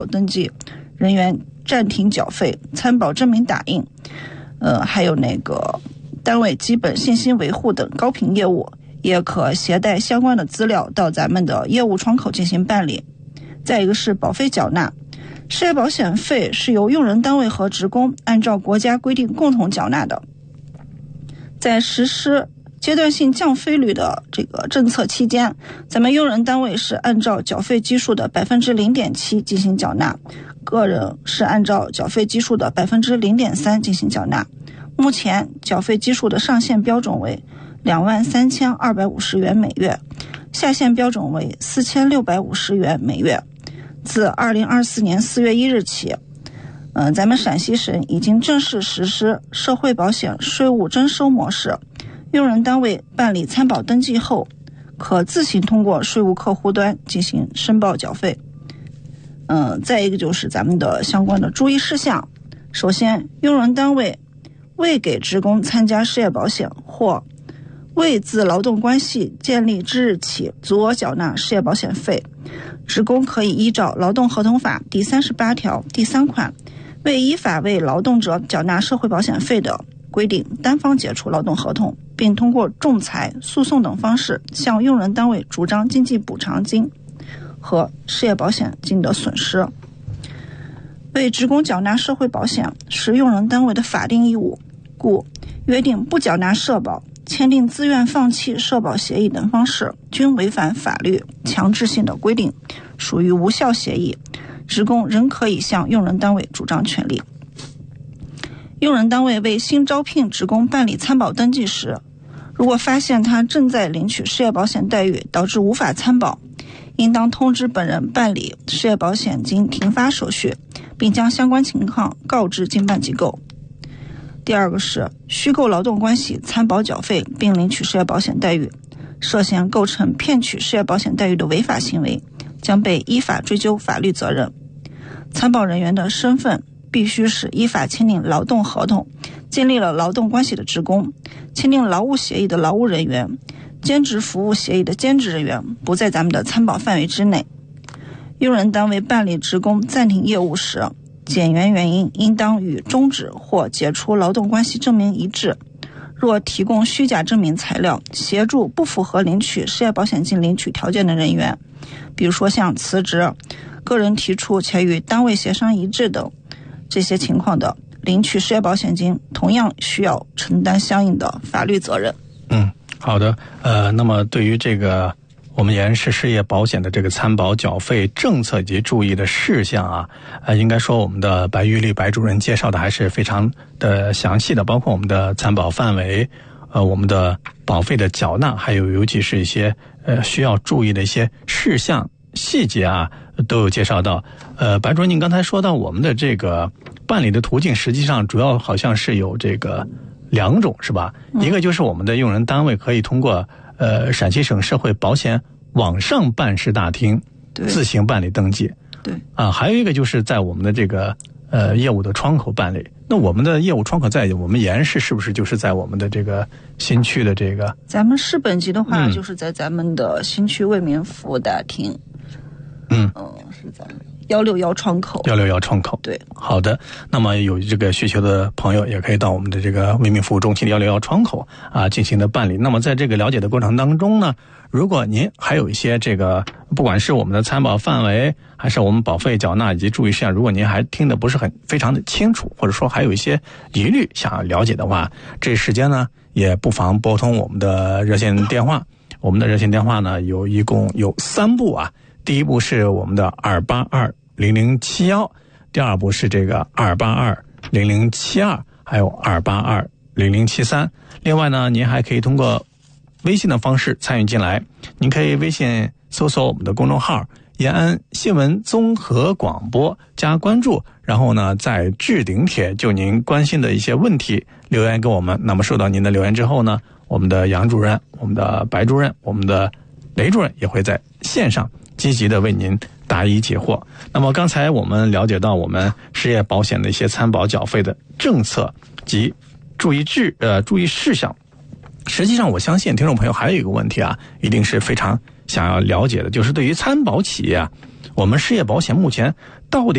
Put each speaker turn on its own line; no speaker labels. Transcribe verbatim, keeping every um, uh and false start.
登记人员暂停缴费、参保证明打印，呃，还有那个单位基本信息维护等高频业务，也可携带相关的资料到咱们的业务窗口进行办理。再一个是保费缴纳，失业保险费是由用人单位和职工按照国家规定共同缴纳的。在实施阶段性降费率的这个政策期间，咱们用人单位是按照缴费基数的百分之零点七进行缴纳，个人是按照缴费基数的百分之零点三进行缴纳。目前缴费基数的上限标准为两万三千二百五十元每月，下限标准为四千六百五十元每月。自二零二四年四月一日起，呃，咱们陕西省已经正式实施社会保险税务征收模式。用人单位办理参保登记后，可自行通过税务客户端进行申报缴费。嗯、呃，再一个就是咱们的相关的注意事项。首先，用人单位未给职工参加失业保险或未自劳动关系建立之日起足额缴纳失业保险费，职工可以依照劳动合同法第三十八条第三款为依法为劳动者缴纳社会保险费的规定单方解除劳动合同，并通过仲裁、诉讼等方式向用人单位主张经济补偿金和失业保险金的损失。为职工缴纳社会保险是用人单位的法定义务，故约定不缴纳社保、签订自愿放弃社保协议等方式均违反法律强制性的规定，属于无效协议，职工仍可以向用人单位主张权利。用人单位为新招聘职工办理参保登记时，如果发现他正在领取失业保险待遇导致无法参保，应当通知本人办理失业保险金停发手续，并将相关情况告知经办机构。第二个是虚构劳动关系参保缴费并领取失业保险待遇，涉嫌构成骗取失业保险待遇的违法行为，将被依法追究法律责任。参保人员的身份必须是依法签订劳动合同、建立了劳动关系的职工、签订劳务协议的劳务人员、兼职服务协议的兼职人员不在咱们的参保范围之内。用人单位办理职工暂停业务时，减员原因应当与终止或解除劳动关系证明一致。若提供虚假证明材料，协助不符合领取失业保险金领取条件的人员，比如说像辞职、个人提出且与单位协商一致等这些情况的，领取失业保险金同样需要承担相应的法律责任。
嗯，好的。呃，那么对于这个我们延安市失业保险的这个参保缴费政策以及注意的事项啊，呃，应该说我们的白玉丽白主任介绍的还是非常的详细的，包括我们的参保范围，呃，我们的保费的缴纳，还有尤其是一些呃需要注意的一些事项细节啊，都有介绍到。呃，白主任，您刚才说到我们的这个办理的途径，实际上主要好像是有这个两种，是吧？嗯、一个就是我们的用人单位可以通过呃陕西省社会保险网上办事大厅自行办理登记。
对。
啊，还有一个就是在我们的这个呃业务的窗口办理。那我们的业务窗口在我们延安市是不是就是在我们的这个新区的这个？
咱们市本级的话，嗯、就是在咱们的新区为民服务大厅。
嗯
嗯，是咱们幺六幺窗口。
幺六幺窗口。
对。
好的，那么有这个需求的朋友也可以到我们的这个为民服务中心的幺六幺窗口啊进行的办理。那么在这个了解的过程当中呢，如果您还有一些这个不管是我们的参保范围还是我们保费缴纳以及注意事项，如果您还听得不是很非常的清楚，或者说还有一些疑虑想要了解的话，这时间呢也不妨拨通我们的热线电话。我们的热线电话呢有一共有三部啊，第一部是我们的二八二零零七一，第二部是这个二八二零零七二，还有二八二零零七三。另外呢，您还可以通过微信的方式参与进来，您可以微信搜索我们的公众号延安新闻综合广播加关注，然后呢在置顶帖就您关心的一些问题留言给我们。那么收到您的留言之后呢，我们的杨主任、我们的白主任、我们的雷主任也会在线上积极的为您答疑解惑。那么刚才我们了解到我们失业保险的一些参保缴费的政策及注意事呃注意事项。实际上我相信听众朋友还有一个问题啊，一定是非常想要了解的，就是对于参保企业啊，我们失业保险目前到底